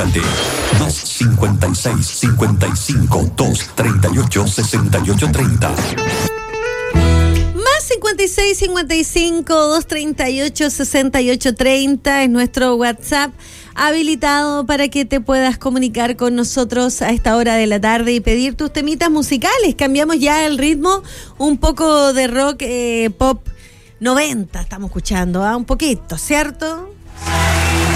comunícate. Más 56 55 238 68 30. Más 56 55 238 68 30 es nuestro WhatsApp habilitado para que te puedas comunicar con nosotros a esta hora de la tarde y pedir tus temitas musicales. Cambiamos ya el ritmo, un poco de rock pop 90 estamos escuchando, un poquito, ¿cierto?